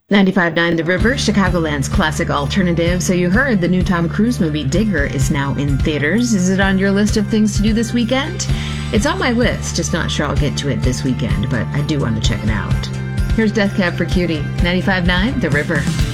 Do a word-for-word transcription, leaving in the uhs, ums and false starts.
ninety-five point nine The River, Chicagoland's classic alternative. So you heard the new Tom Cruise movie Digger is now in theaters. Is it on your list of things to do this weekend? It's on my list, just not sure I'll get to it this weekend, but I do want to check it out. Here's Death Cab for Cutie, ninety-five point nine The River.